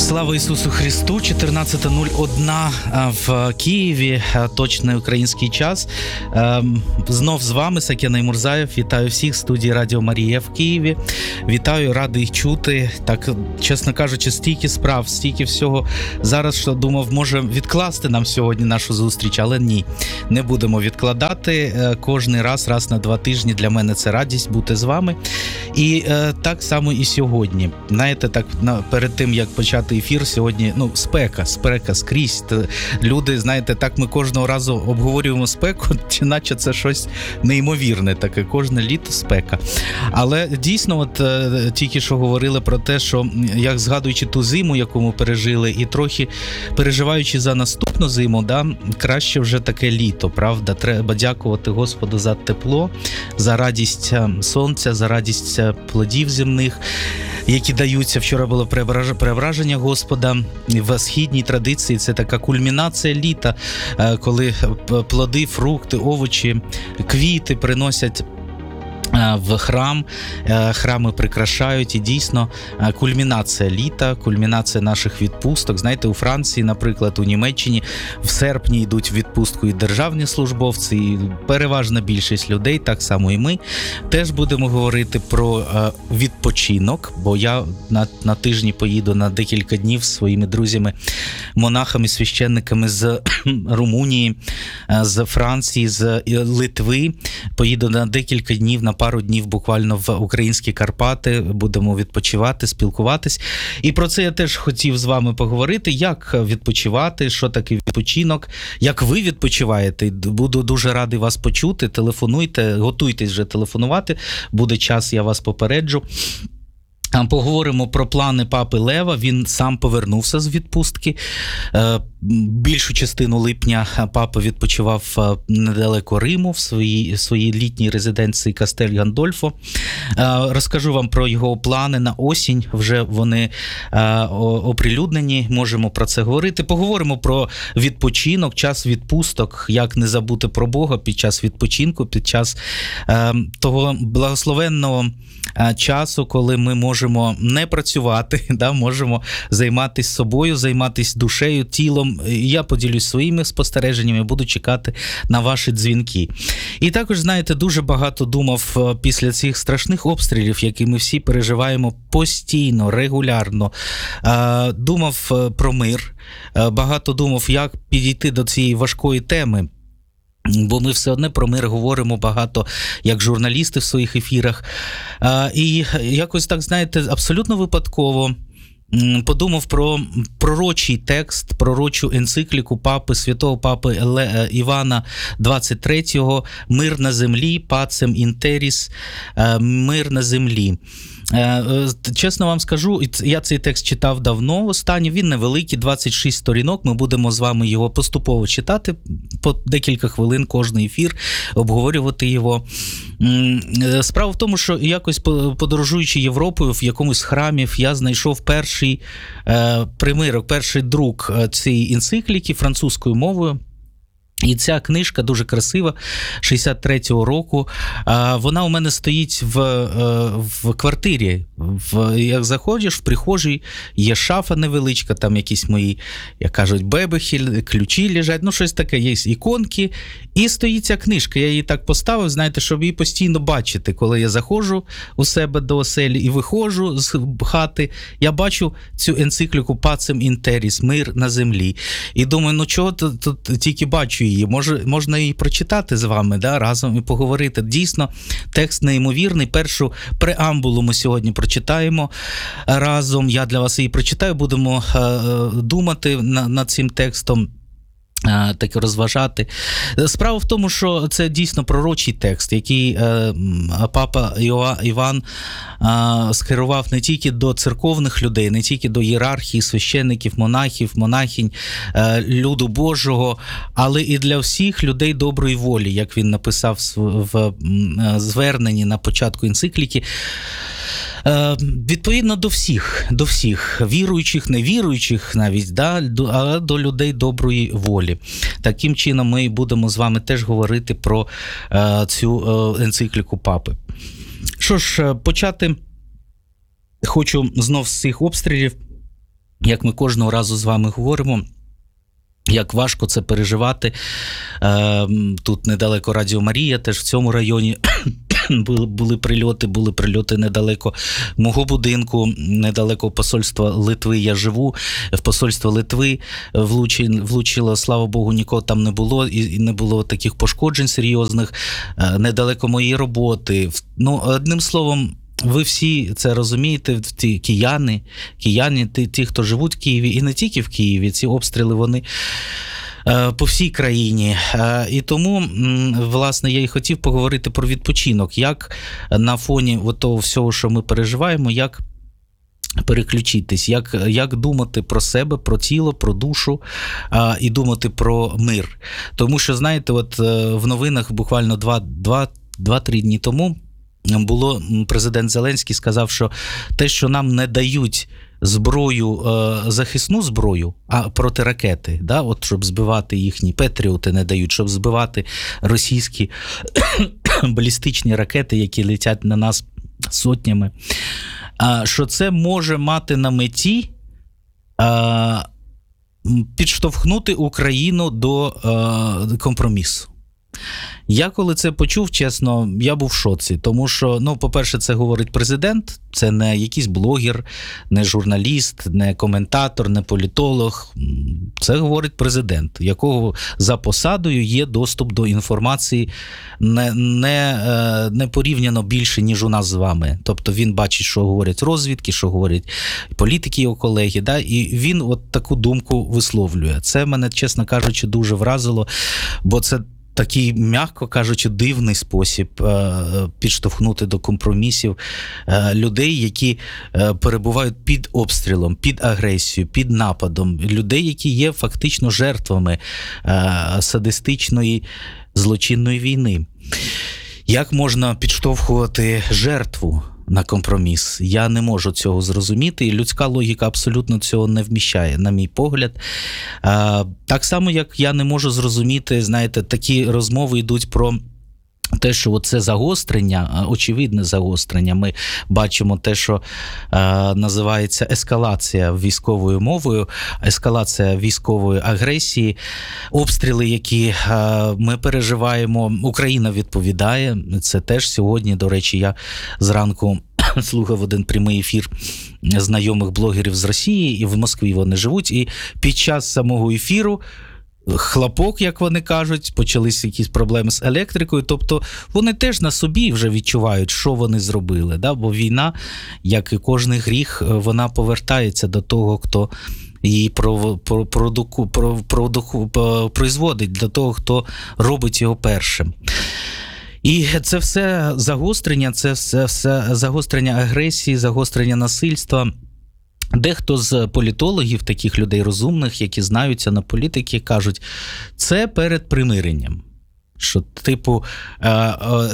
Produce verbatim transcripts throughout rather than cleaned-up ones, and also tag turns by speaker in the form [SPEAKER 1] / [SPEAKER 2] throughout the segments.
[SPEAKER 1] Слава Ісусу Христу! чотирнадцята нуль один в Києві, точний український час. Знов з вами Сакеней Мурзаєв. Вітаю всіх в студії Радіо Марія в Києві. Вітаю, радий чути. Так, чесно кажучи, стільки справ, стільки всього. Зараз, що думав, може відкласти нам сьогодні нашу зустріч, але ні, не будемо відкладати. Кожний раз, раз на два тижні для мене це радість бути з вами. І так само і сьогодні. Знаєте, так, перед тим, як почати ефір, сьогодні, ну, спека, спека скрізь. Люди, знаєте, так ми кожного разу обговорюємо спеку, чи наче це щось неймовірне таке, кожне літо спека. Але дійсно, от тільки що говорили про те, що як згадуючи ту зиму, яку ми пережили, і трохи переживаючи за наступну зиму, да, краще вже таке літо, правда? Треба дякувати Господу за тепло, за радість сонця, за радість плодів земних, які даються. Вчора було преображення Господа в східній традиції. Це така кульмінація літа, коли плоди, фрукти, овочі, квіти приносять в храм, храми прикрашають, і дійсно кульмінація літа, кульмінація наших відпусток. Знаєте, у Франції, наприклад, у Німеччині в серпні йдуть в відпустку і державні службовці, і переважна більшість людей, так само і ми. Теж будемо говорити про відпочинок, бо я на, на тижні поїду на декілька днів з своїми друзями, монахами, священниками з Румунії, з Франції, з Литви. Поїду на декілька днів, на пару днів буквально в українські Карпати, будемо відпочивати, спілкуватись. І про це я теж хотів з вами поговорити, як відпочивати, що таке відпочинок, як ви відпочиваєте. Буду дуже радий вас почути, телефонуйте, готуйтесь вже телефонувати, буде час, я вас попереджу. Поговоримо про плани папи Лева. Він сам повернувся з відпустки. Більшу частину липня папа відпочивав недалеко Риму, в своїй, своїй літній резиденції Кастель Гандольфо. Розкажу вам про його плани на осінь. Вже вони оприлюднені, можемо про це говорити. Поговоримо про відпочинок, час відпусток, як не забути про Бога під час відпочинку, під час того благословенного часу, коли ми можемо не працювати, да, можемо займатися собою, займатися душею, тілом. Я поділюсь своїми спостереженнями, буду чекати на ваші дзвінки. І також, знаєте, дуже багато думав після цих страшних обстрілів, які ми всі переживаємо постійно, регулярно. Думав про мир, багато думав, як підійти до цієї важкої теми. Бо ми все одне про мир говоримо багато, як журналісти в своїх ефірах. А, і якось так, знаєте, абсолютно випадково подумав про пророчий текст, пророчу енцикліку папи, святого папи Еле, Івана двадцять третього «Мир на землі, пацем інтеріс», «Мир на землі». Чесно вам скажу, я цей текст читав давно, останній, він невеликий, двадцять шість сторінок, ми будемо з вами його поступово читати, по декілька хвилин кожний ефір, обговорювати його. Справа в тому, що якось подорожуючи Європою, в якомусь храмі, я знайшов перший примирок, перший друк цієї енцикліки французькою мовою. І ця книжка дуже красива, шістдесят третього року. Вона у мене стоїть в, в квартирі. В, як заходиш, в прихожій є шафа невеличка, там якісь мої, як кажуть, бебехи, ключі лежать, ну щось таке, є іконки. І стоїть ця книжка. Я її так поставив, знаєте, щоб її постійно бачити. Коли я заходжу у себе до оселі і виходжу з хати, я бачу цю енцикліку «Пацем інтеріс», «Мир на землі». І думаю, ну чого тут, тут тільки бачу її, Може, можна її прочитати з вами, да, разом і поговорити. Дійсно, текст неймовірний. Першу преамбулу ми сьогодні прочитаємо разом. Я для вас її прочитаю, будемо е, думати на, над цим текстом. Так розважати. Справа в тому, що це дійсно пророчий текст, який е, папа Іван е, скерував не тільки до церковних людей, не тільки до ієрархії, священників, монахів, монахинь, е, люду Божого, але і для всіх людей доброї волі, як він написав в, в зверненні на початку енцикліки. Відповідно до всіх, до всіх, віруючих, невіруючих навіть, да, але до людей доброї волі. Таким чином ми будемо з вами теж говорити про е, цю е, енцикліку папи. Що ж, почати хочу знов з цих обстрілів. як ми кожного разу з вами говоримо, як важко це переживати. Тут недалеко Радіо Марія, теж в цьому районі були, були прильоти, були прильоти недалеко мого будинку, недалеко посольства Литви. Я живу, в посольство Литви влучило, слава Богу, нікого там не було, і не було таких пошкоджень серйозних, недалеко моєї роботи. Ну, одним словом, ви всі це розумієте, ті кияни, кияни, ті, ті, хто живуть в Києві, і не тільки в Києві, ці обстріли, вони по всій країні. І тому, власне, я і хотів поговорити про відпочинок, як на фоні того всього, що ми переживаємо, як переключитись, як, як думати про себе, про тіло, про душу а, і думати про мир. Тому що, знаєте, от в новинах буквально два-три дні тому було, президент Зеленський сказав, що те, що нам не дають зброю, захисну зброю, а проти ракети, да, от щоб збивати їхні патріоти не дають, щоб збивати російські балістичні ракети, які летять на нас сотнями, що це може мати на меті підштовхнути Україну до компромісу. Я коли це почув, чесно, я був в шоці, тому що, ну, по-перше, це говорить президент, це не якийсь блогер, не журналіст, не коментатор, не політолог, це говорить президент, якого за посадою є доступ до інформації не, не, не порівняно більше, ніж у нас з вами. Тобто він бачить, що говорять розвідки, що говорять політики, його колеги, да? І він от таку думку висловлює. Це мене, чесно кажучи, дуже вразило, бо це такий, м'яко кажучи, дивний спосіб підштовхнути до компромісів людей, які перебувають під обстрілом, під агресією, під нападом, людей, які є фактично жертвами садистичної злочинної війни. Як можна підштовхувати жертву на компроміс? Я не можу цього зрозуміти, і людська логіка абсолютно цього не вміщає, на мій погляд. Так само, як я не можу зрозуміти, знаєте, такі розмови йдуть про те, що це загострення, очевидне загострення. Ми бачимо те, що е, називається ескалація військовою мовою, ескалація військової агресії, обстріли, які е, ми переживаємо. Україна відповідає. Це теж сьогодні, до речі, я зранку слухав один прямий ефір знайомих блогерів з Росії, і в Москві вони живуть, і під час самого ефіру хлопок, як вони кажуть, почалися якісь проблеми з електрикою, тобто вони теж на собі вже відчувають, що вони зробили, да? Бо війна, як і кожний гріх, вона повертається до того, хто її продуку, продуку, производить, до того, хто робить його першим. І це все загострення, це все, все загострення агресії, загострення насильства. Дехто з політологів, таких людей розумних, які знаються на політиці, кажуть, це перед примиренням. Що, типу, е, е,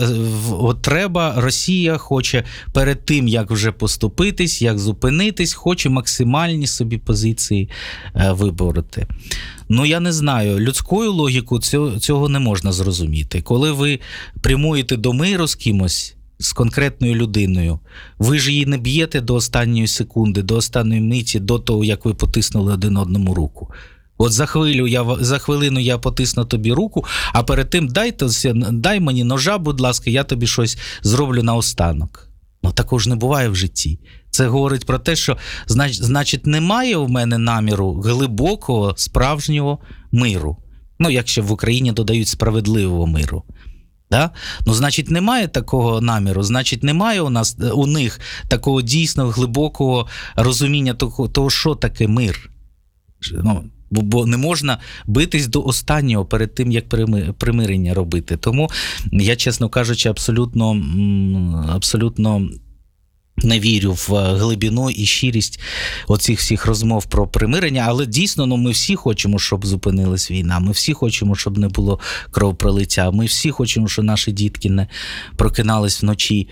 [SPEAKER 1] от треба, Росія хоче перед тим, як вже поступитись, як зупинитись, хоче максимальні собі позиції е, вибороти. Ну, я не знаю, людською логікою цього, цього не можна зрозуміти. Коли ви прямуєте до миру з кимось, з конкретною людиною, ви ж її не б'єте до останньої секунди, до останньої миті, до того, як ви потиснули один одному руку. От за хвилю я, за хвилину я потисну тобі руку, а перед тим дай, дай мені ножа, будь ласка, я тобі щось зроблю наостанок. Ну, такого ж не буває в житті. Це говорить про те, що, значить, немає в мене наміру глибокого, справжнього миру. Ну, якщо в Україні додають справедливого миру. Да? Ну, значить, немає такого наміру, значить, немає у нас, у них такого дійсно глибокого розуміння того, того що таке мир. Ну, бо, бо не можна битись до останнього перед тим, як примирення робити. Тому я, чесно кажучи, абсолютно, абсолютно не вірю в глибину і щирість оцих всіх розмов про примирення, але дійсно, ну, ми всі хочемо, щоб зупинилась війна, ми всі хочемо, щоб не було кровопролиття, ми всі хочемо, щоб наші дітки не прокинались вночі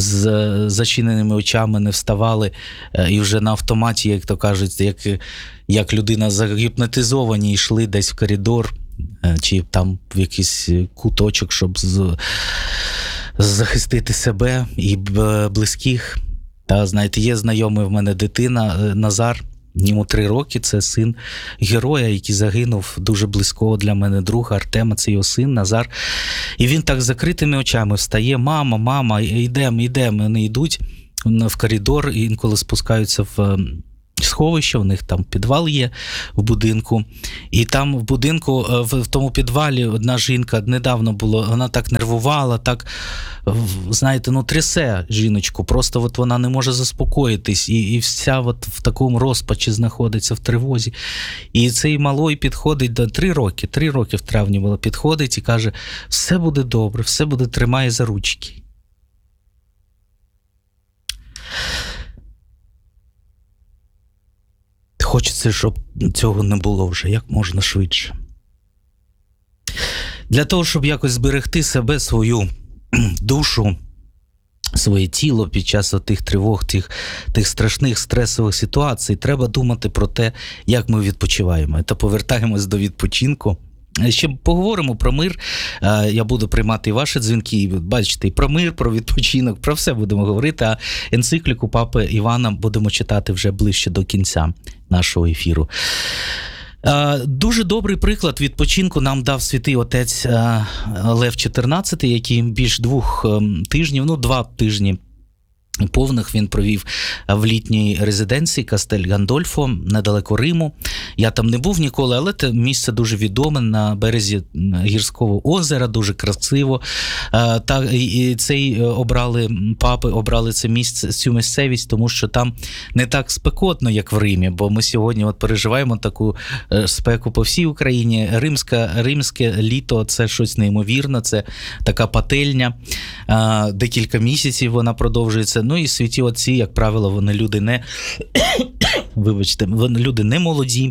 [SPEAKER 1] з зачиненими очами, не вставали і вже на автоматі, як то кажуть, як, як людина загіпнотизовані, йшли десь в коридор чи там в якийсь куточок, щоб з... захистити себе і близьких. Та, знаєте, є знайомий в мене дитина, Назар, Йому три роки, це син героя, який загинув, дуже близького для мене друга Артема, це його син Назар. І він так з закритими очами встає: мама, мама, йдемо, йдемо. Вони йдуть в коридор, і інколи спускаються в сховище, у них там підвал є в будинку. І там в будинку, в тому підвалі одна жінка недавно було, вона так нервувала, так, знаєте, ну трясе жіночку, просто от вона не може заспокоїтись, і, і вся от в такому розпачі знаходиться, в тривозі. І цей малой підходить до три роки, три роки в травні було, підходить і каже: все буде добре, все буде, тримає за ручки. Хочеться, щоб цього не було вже як можна швидше. Для того, щоб якось зберегти себе, свою душу, своє тіло під час тих тривог, тих, тих страшних стресових ситуацій, треба думати про те, як ми відпочиваємо. Та повертаємось до відпочинку. Ще поговоримо про мир. Я буду приймати і ваші дзвінки, бачите, і про мир, про відпочинок, про все будемо говорити. А енцикліку папи Івана будемо читати вже ближче до кінця нашого ефіру. Дуже добрий приклад відпочинку нам дав святий отець Лев чотирнадцятий, який більш двох тижнів, ну два тижні повних він провів в літній резиденції Кастель Гандольфо, недалеко Риму. Я там не був ніколи, але це місце дуже відоме, на березі гірського озера, дуже красиво. Та, і цей обрали, папи обрали це місце, цю місцевість, тому що там не так спекотно, як в Римі, бо ми сьогодні от переживаємо таку спеку по всій Україні. Римська, римське літо – це щось неймовірне, це така пательня, декілька місяців вона продовжується. Ну і святі отці, як правило, вони люди не, вибачте, вони люди не молоді,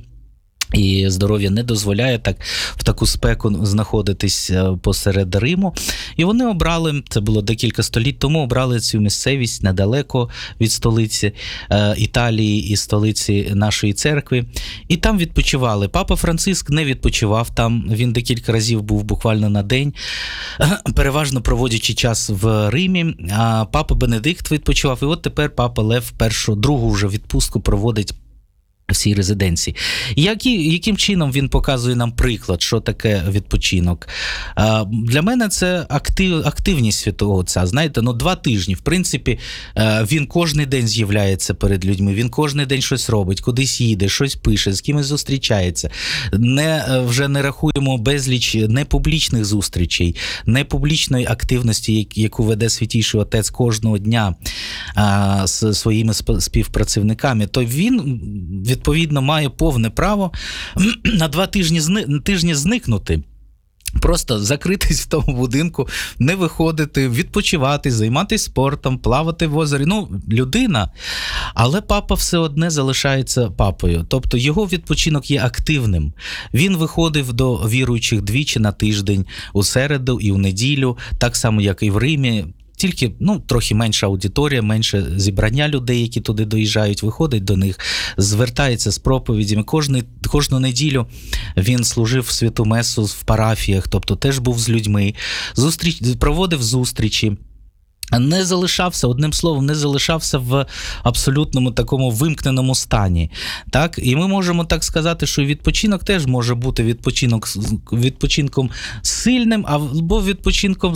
[SPEAKER 1] і здоров'я не дозволяє так в таку спеку знаходитись посеред Риму. І вони обрали, це було декілька століть тому, обрали цю місцевість недалеко від столиці е, Італії і столиці нашої церкви. І там відпочивали. Папа Франциск не відпочивав там, він декілька разів був буквально на день, переважно проводячи час в Римі. А папа Бенедикт відпочивав. І от тепер папа Лев першу, другу вже відпустку проводить в цій резиденції. Які, яким чином він показує нам приклад, що таке відпочинок? А, для мене це актив, активність святого отця. Знаєте, ну два тижні, в принципі, він кожен день з'являється перед людьми, він кожен день щось робить, кудись їде, щось пише, з кимось зустрічається. Не, вже не рахуємо безліч непублічних зустрічей, непублічної активності, яку веде святійший отець кожного дня а, з своїми співпрацівниками. То він відповідно має повне право на два тижні, зни... тижні зникнути. Просто закритись в тому будинку, не виходити, відпочивати, займатися спортом, плавати в озері. Ну, людина, але папа все одне залишається папою. Тобто його відпочинок є активним. Він виходив до віруючих двічі на тиждень, у середу і у неділю, так само, як і в Римі. Тільки, ну, трохи менша аудиторія, менше зібрання людей, які туди доїжджають, виходить до них, звертається з проповідями. Кожний, кожну неділю він служив святу месу в парафіях, тобто теж був з людьми, зустріч, проводив зустрічі. Не залишався, одним словом, не залишався в абсолютному такому вимкненому стані. Так? І ми можемо так сказати, що відпочинок теж може бути відпочинок, відпочинком сильним, або відпочинком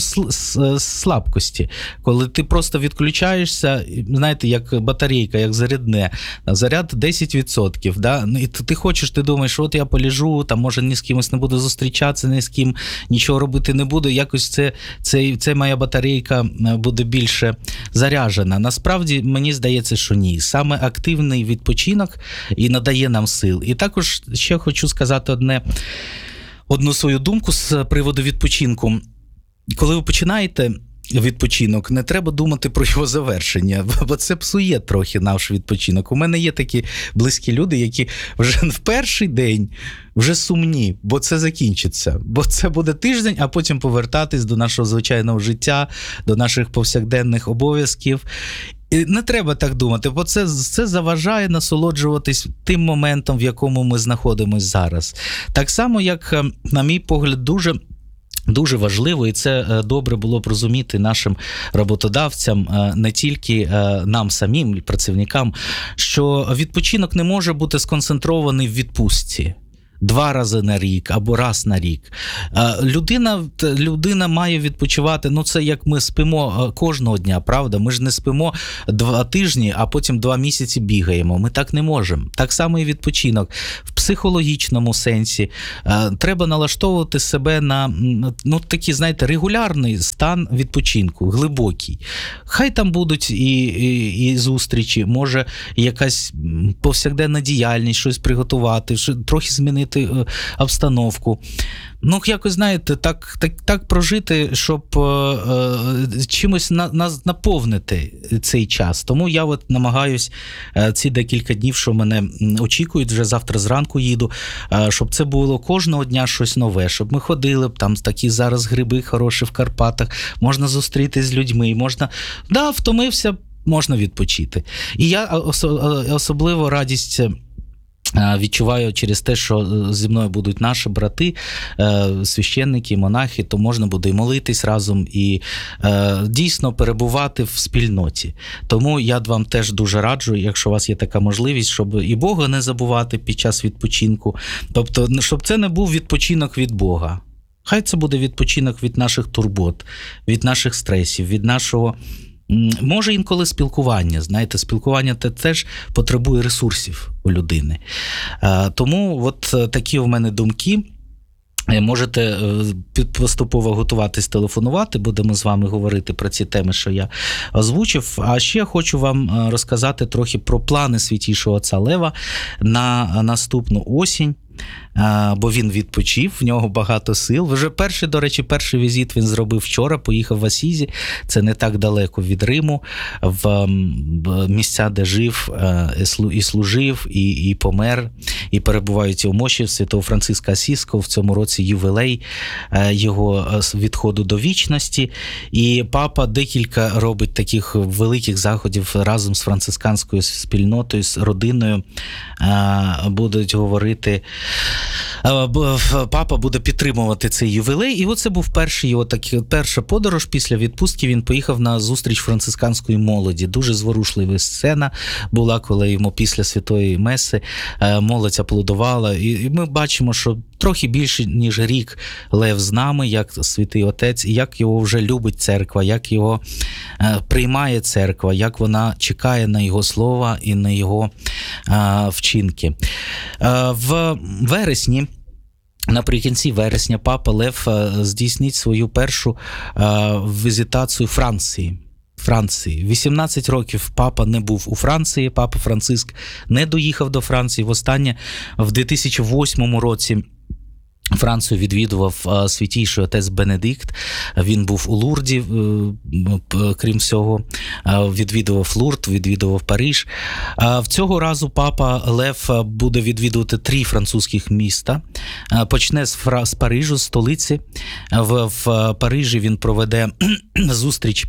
[SPEAKER 1] слабкості. Коли ти просто відключаєшся, знаєте, як батарейка, як зарядне, заряд десять відсотків. Да? І ти хочеш, ти думаєш, от я полежу, там, може, ні з кимось не буду зустрічатися, ні з ким нічого робити не буду, якось це, це, це моя батарейка буде більше заряджена. Насправді, мені здається, що ні. Саме активний відпочинок і надає нам сил. І також ще хочу сказати одне, одну свою думку з приводу відпочинку. Коли ви починаєте відпочинок, не треба думати про його завершення, бо це псує трохи наш відпочинок. У мене є такі близькі люди, які вже в перший день вже сумні, бо це закінчиться. Бо це буде тиждень, а потім повертатись до нашого звичайного життя, до наших повсякденних обов'язків. І не треба так думати, бо це, це заважає насолоджуватись тим моментом, в якому ми знаходимося зараз. Так само, як, на мій погляд, дуже Дуже важливо, і це добре було б розуміти нашим роботодавцям, не тільки нам самим, працівникам, що відпочинок не може бути сконцентрований в відпустці. Два рази на рік або раз на рік. Людина, людина має відпочивати, ну це як ми спимо кожного дня, правда? Ми ж не спимо два тижні, а потім два місяці бігаємо. Ми так не можемо. Так само і відпочинок. В психологічному сенсі треба налаштовувати себе на, ну, такий, знаєте, регулярний стан відпочинку, глибокий. Хай там будуть і, і, і зустрічі, може якась повсякденна діяльність, щось приготувати, трохи змінити обстановку. Ну, якось, знаєте, так, так, так прожити, щоб е, чимось на, на, наповнити цей час. Тому я от намагаюсь е, ці декілька днів, що мене очікують, вже завтра зранку їду, е, щоб це було кожного дня щось нове, щоб ми ходили б, там такі зараз гриби хороші в Карпатах, можна зустрітися з людьми, можна, да, втомився, можна відпочити. І я особливо радість відчуваю через те, що зі мною будуть наші брати, священники, монахи, то можна буде і молитись разом, і дійсно перебувати в спільноті. Тому я вам теж дуже раджу, якщо у вас є така можливість, щоб і Бога не забувати під час відпочинку. Тобто, щоб це не був відпочинок від Бога. Хай це буде відпочинок від наших турбот, від наших стресів, від нашого... Може інколи спілкування, знаєте, спілкування те теж потребує ресурсів у людини. Тому от такі в мене думки. Можете поступово готуватись, телефонувати, будемо з вами говорити про ці теми, що я озвучив. А ще хочу вам розказати трохи про плани Святійшого Отця Лева на наступну осінь. Бо він відпочив, в нього багато сил. Вже перший, до речі, перший візит він зробив вчора, поїхав в Асізі, це не так далеко від Риму, в місця, де жив і служив, і, і помер, і перебувають у мощі святого Франциска Асізького. В цьому році ювілей його відходу до вічності. І папа декілька робить таких великих заходів разом з францисканською спільнотою, з родиною. Будуть говорити, папа буде підтримувати цей ювілей. І оце був перший його такий, перша подорож після відпустки. Він поїхав на зустріч францисканської молоді. Дуже зворушлива сцена була, коли йому після святої меси молодь аплодувала. І ми бачимо, що трохи більше, ніж рік Лев з нами, як святий отець, і як його вже любить церква, як його е, приймає церква, як вона чекає на його слова і на його е, вчинки. Е, в вересні, наприкінці вересня, папа Лев здійснить свою першу е, візитацію Франції. Франції. вісімнадцять років папа не був у Франції, папа Франциск не доїхав до Франції. Востаннє в дві тисячі восьмому році Францію відвідував святійший отець Бенедикт. Він був у Лурді, крім всього, відвідував Лурд, відвідував Париж. В цього разу папа Лев буде відвідувати три французьких міста. Почне з, Фра... з Парижу, з столиці. В, в Парижі він проведе зустріч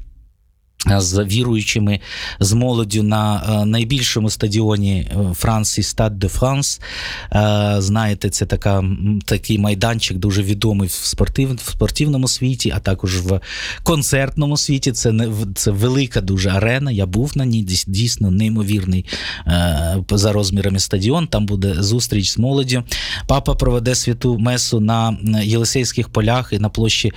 [SPEAKER 1] з віруючими, з молоддю на найбільшому стадіоні Франції Стад де Франс. Знаєте, це така, такий майданчик дуже відомий в, спортив, в спортивному світі, а також в концертному світі. Це, не, це велика дуже арена, я був на ній, дійсно неймовірний за розмірами стадіон, там буде зустріч з молоддю. Папа проведе святу месу на Єлисейських полях і на площі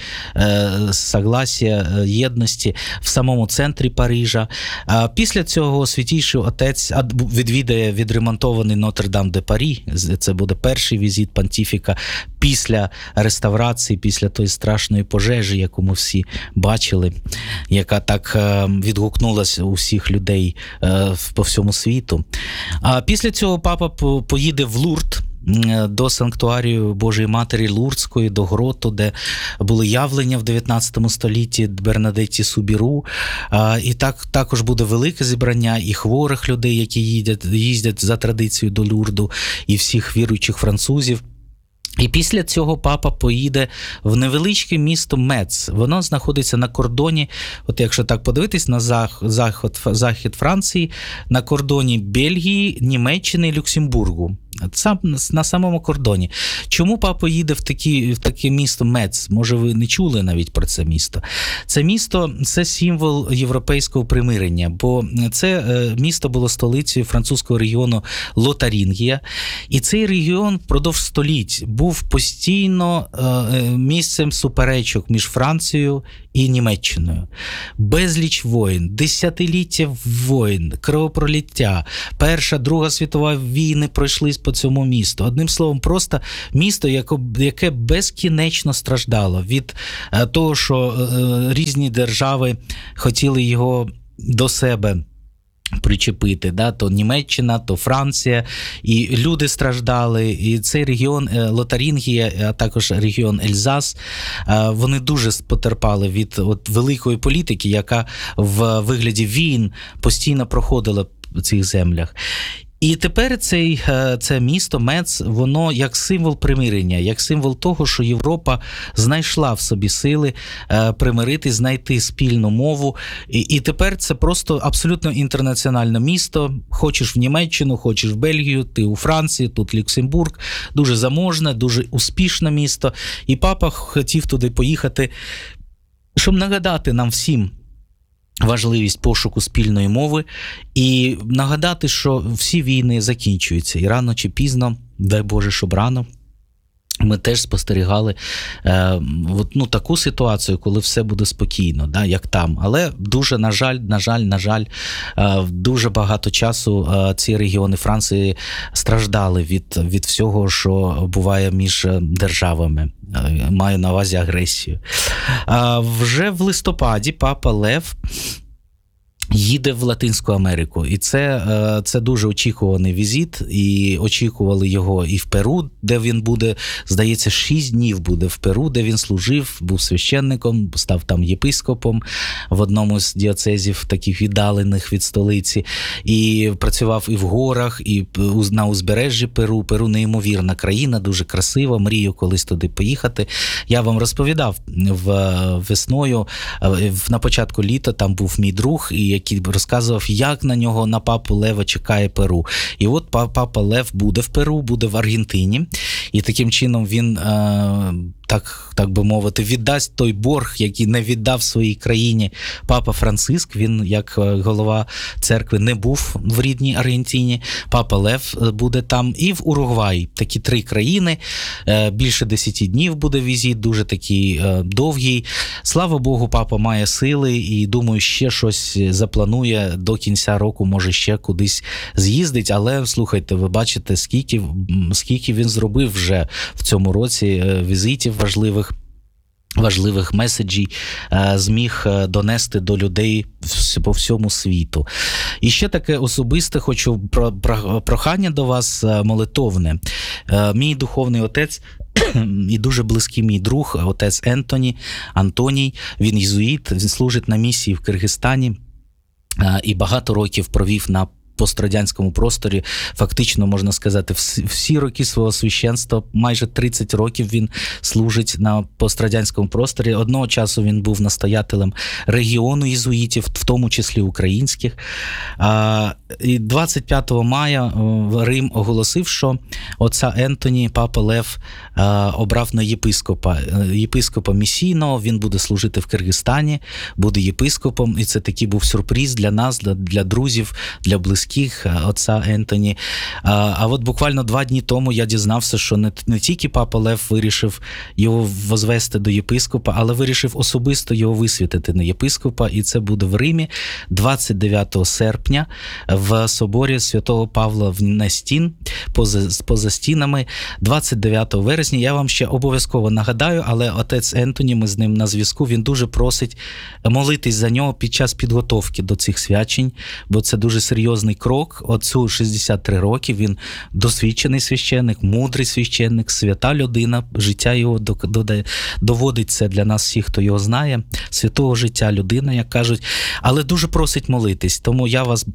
[SPEAKER 1] Согласія, єдності в самому центрі Парижа. Після цього святійший отець відвідає відремонтований Нотр-Дам-де-Парі. Це буде перший візит понтифіка після реставрації, після тої страшної пожежі, яку ми всі бачили, яка так відгукнулася у всіх людей по всьому світу. А після цього папа поїде в Лурд, до санктуарію Божої Матері Лурдської, до гроту, де були явлення в дев'ятнадцятому столітті Бернадетті Субіру. І так, також буде велике зібрання і хворих людей, які їздять, їздять за традицією до Лурду, і всіх віруючих французів. І після цього папа поїде в невеличке місто Мец. Воно знаходиться на кордоні, от якщо так подивитись, на захід, захід Франції, на кордоні Бельгії, Німеччини і Люксембургу. сам на самому кордоні. Чому папа їде в, такі, в таке місто Мец? Може, ви не чули навіть про це місто? Це місто – це символ європейського примирення, бо це місто було столицею французького регіону Лотарингія, і цей регіон впродовж століть був постійно місцем суперечок між Францією і Німеччиною. Безліч воєн, десятиліття воєн, кровопролиття, Перша, Друга світова війни пройшлись по цьому місту. Одним словом, просто місто, яке безкінечно страждало від того, що різні держави хотіли його до себе причепити, да, то Німеччина, то Франція, і люди страждали, і цей регіон Лотарингія, а також регіон Ельзас, вони дуже потерпали від от великої політики, яка в вигляді війн постійно проходила в цих землях. І тепер цей, це місто Мец, воно як символ примирення, як символ того, що Європа знайшла в собі сили примирити, знайти спільну мову. І, і тепер це просто абсолютно інтернаціональне місто. Хочеш в Німеччину, хочеш в Бельгію, ти у Франції, тут Люксембург. Дуже заможне, дуже успішне місто. І папа хотів туди поїхати, щоб нагадати нам всім важливість пошуку спільної мови і нагадати, що всі війни закінчуються. І рано чи пізно, дай Боже, щоб рано, ми теж спостерігали е, ну, таку ситуацію, коли все буде спокійно, да, як там. Але дуже, на жаль, на жаль, на жаль, е, дуже багато часу е, ці регіони Франції страждали від, від всього, що буває між державами. Е, маю на увазі агресію. Е, вже в листопаді папа Лев їде в Латинську Америку. І це, це дуже очікуваний візит, і очікували його і в Перу, де він буде, здається, шість днів буде в Перу, де він служив, був священником, став там єпископом в одному з діоцезів, таких віддалених від столиці, і працював і в горах, і на узбережжі Перу. Перу неймовірна країна, дуже красива, мрію колись туди поїхати. Я вам розповідав в весною, на початку літа, там був мій друг, і який розказував, як на нього, на папу Лева чекає Перу. І от папа Лев буде в Перу, буде в Аргентині, і таким чином він, так, так би мовити, віддасть той борг, який не віддав своїй країні папа Франциск. Він, як голова церкви, не був в рідній Аргентині. Папа Лев буде там. І в Уругваї. Такі три країни. Більше десяти днів буде візит, дуже такий довгий. Слава Богу, папа має сили, і, думаю, ще щось запланує до кінця року, може ще кудись з'їздить. Але, слухайте, ви бачите, скільки, скільки він зробив вже в цьому році візитів важливих, важливих меседжів зміг донести до людей по всьому світу. І ще таке особисте хочу прохання до вас молитовне. Мій духовний отець і дуже близький мій друг, отець Ентоні, Антоній, він єзуїт, він служить на місії в Киргизстані і багато років провів на пострадянському просторі, фактично, можна сказати, всі, всі роки свого священства, майже тридцять років він служить на пострадянському просторі. Одного часу він був настоятелем регіону єзуїтів, в тому числі українських. І двадцять п'ятого мая Рим оголосив, що отця Ентоні папа Лев обрав на єпископа, єпископа місійного, він буде служити в Киргизстані, буде єпископом, і це такий був сюрприз для нас, для, для друзів, для близьких отця Ентоні. А, а от буквально два дні тому я дізнався, що не, не тільки папа Лев вирішив його возвести до єпископа, але вирішив особисто його висвятити на єпископа, і це буде в Римі двадцять дев'ятого серпня в соборі Святого Павла в Нестін, поза, поза стінами, двадцять дев'ятого вересня. Я вам ще обов'язково нагадаю, але отець Ентоні, ми з ним на зв'язку, він дуже просить молитись за нього під час підготовки до цих свячень, бо це дуже серйозний крок. Отцю шістдесят три роки, він досвідчений священник, мудрий священник, свята людина, життя його доводить це для нас всіх, хто його знає, святого життя людина, як кажуть, але дуже просить молитись. Тому я вас благаю,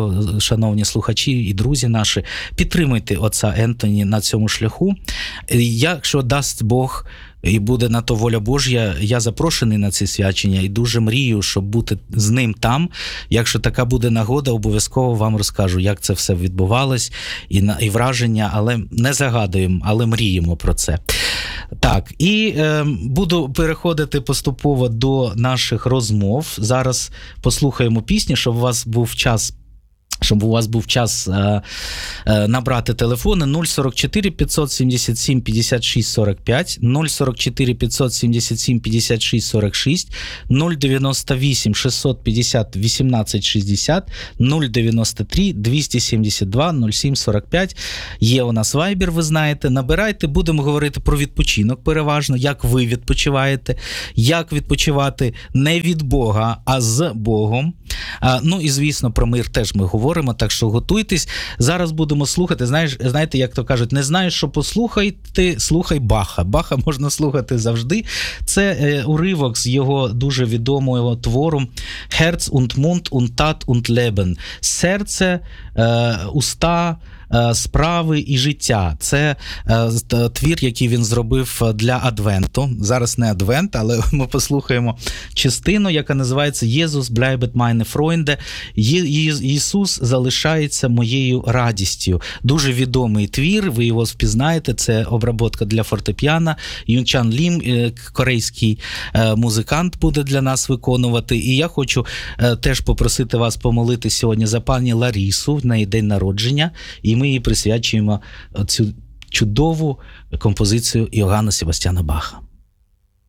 [SPEAKER 1] радіо, шановні слухачі і друзі наші, підтримуйте отця Ентоні на цьому шляху. Якщо дасть Бог і буде на то воля Божя, я запрошений на ці свячення і дуже мрію, щоб бути з ним там. Якщо така буде нагода, обов'язково вам розкажу, як це все відбувалось, і, і враження, але не загадуємо, але мріємо про це. Так, і е, буду переходити поступово до наших розмов. Зараз послухаємо пісні, щоб у вас був час щоб у вас був час е, е, набрати телефони нуль сорок чотири п'ятсот сімдесят сім п'ятдесят шість сорок п'ять, нуль сорок чотири п'ятсот сімдесят сім п'ятдесят шість сорок шість, нуль дев'яносто вісім шістсот п'ятдесят вісімнадцять шістдесят, нуль дев'яносто три двісті сімдесят два нуль сім сорок п'ять. Є у нас Viber, ви знаєте. Набирайте, будемо говорити про відпочинок переважно, як ви відпочиваєте, як відпочивати не від Бога, а з Богом. А, ну і, звісно, про мир теж ми говоримо, так що готуйтесь. Зараз будемо слухати, знаєш, знаєте, як то кажуть, не знаєш, що послухати, слухай Баха. Баха можна слухати завжди. Це е, уривок з його дуже відомого твору «Herz und Mund und Tat und Leben». Серце, е, уста, справи і життя. Це е, твір, який він зробив для Адвенту. Зараз не Адвент, але ми послухаємо частину, яка називається «Jesus bleibt meine Freunde». Ісус залишається моєю радістю. Дуже відомий твір, ви його впізнаєте, це обработка для фортепіано. Юнчан Лім, корейський музикант, буде для нас виконувати. І я хочу теж попросити вас помолити сьогодні за пані Ларісу, в неї день народження, і ми їй присвячуємо цю чудову композицію Йоганна Себастьяна Баха.